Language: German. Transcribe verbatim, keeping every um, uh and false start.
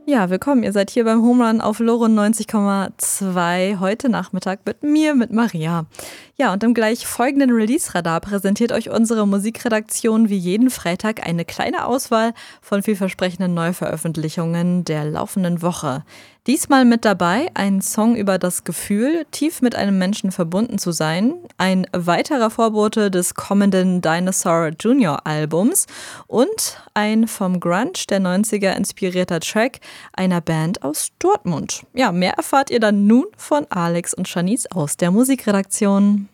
Ja, willkommen. Ihr seid hier beim Home Run auf Loro neunzig Komma zwei heute Nachmittag mit mir, mit Maria. Ja, und im gleich folgenden Release-Radar präsentiert euch unsere Musikredaktion wie jeden Freitag eine kleine Auswahl von vielversprechenden Neuveröffentlichungen der laufenden Woche. Diesmal mit dabei ein Song über das Gefühl, tief mit einem Menschen verbunden zu sein, ein weiterer Vorbote des kommenden Dinosaur Junior Albums und ein vom Grunge der neunziger inspirierter Track einer Band aus Dortmund. Ja, mehr erfahrt ihr dann nun von Alex und Shanice aus der Musikredaktion.